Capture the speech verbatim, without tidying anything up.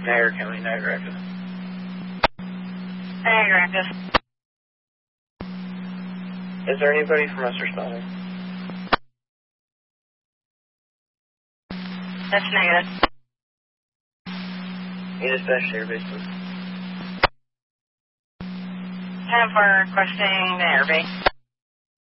Niagara County, Niagara Active. Niagara Active. Is there anybody from us responding? That's negative. You dispatch to airbase, please. ten four requesting the airbase.